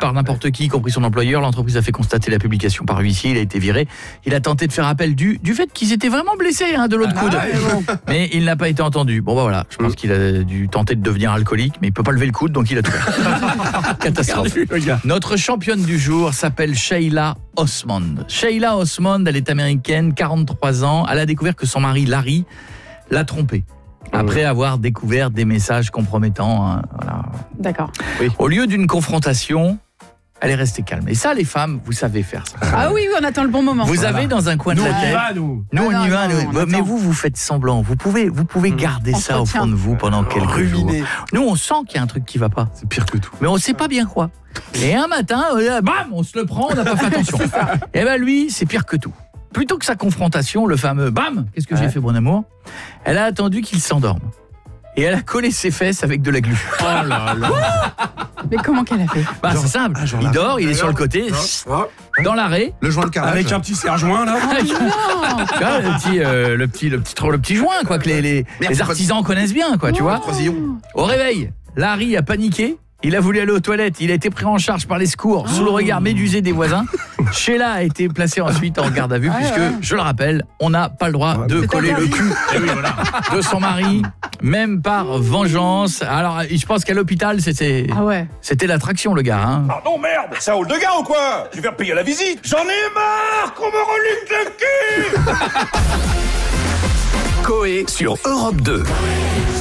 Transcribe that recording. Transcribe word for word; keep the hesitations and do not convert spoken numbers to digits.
par n'importe qui, y compris son employeur. L'entreprise a fait constater la publication par huissier. Il a été viré. Il a tenté de faire appel du, du fait qu'ils étaient vraiment blessés hein, de l'autre Ah, coude. ouais, bon. Mais il n'a pas été entendu. Bon bah voilà, je pense mmh. qu'il a dû tenter de devenir alcoolique, mais il peut pas lever le coude, donc il a tout fait. Catastrophe. Notre championne du jour s'appelle Sheila Osmond. Sheila Osmond, elle est américaine, quarante-trois ans. Elle a découvert que son mari Larry l'a trompée. Après avoir découvert des messages compromettants. Hein, voilà. D'accord. Oui. Au lieu d'une confrontation, elle est restée calme. Et ça, les femmes, vous savez faire ça. Ah oui, oui, on attend le bon moment. Vous voilà. avez dans un coin nous, de la tête... Nous, on y va, nous. Nous, ah on non, y va. non, nous. on Mais attend. vous, vous faites semblant. Vous pouvez, vous pouvez mmh. garder Entretien. ça au fond de vous pendant quelques Ruminé. jours. Nous, on sent qu'il y a un truc qui va pas. C'est pire que tout. Mais on sait pas bien quoi. Et un matin, bam, on se le prend, on n'a pas fait attention. Et ben lui, c'est pire que tout. Plutôt que sa confrontation, le fameux bam, qu'est-ce que ouais. j'ai fait, mon amour ? Elle a attendu qu'il s'endorme. Et elle a collé ses fesses avec de la glu. Oh là là. Mais comment qu'elle a fait ? Bah genre, c'est simple. Ah, il dort, il est sur le côté, dans l'arrêt, le joint de carrelage. Avec un petit serre-joint là. Oh, le petit, euh, le petit, le petit, le petit joint quoi que les, les, les artisans connaissent bien quoi, tu vois. Au réveil, Larry a paniqué. Il a voulu aller aux toilettes, il a été pris en charge par les secours oh. sous le regard médusé des voisins. Sheila a été placée ensuite en garde à vue ah, puisque, ouais. je le rappelle, on n'a pas le droit ah, de coller le cul eh oui, voilà. de son mari, même par vengeance. Alors, je pense qu'à l'hôpital, c'était ah ouais. c'était l'attraction, le gars. Hein. Pardon, merde, c'est un hall de gars ou quoi ? Je vais faire payer la visite. J'en ai marre qu'on me reluque le cul. Coé sur Europe deux.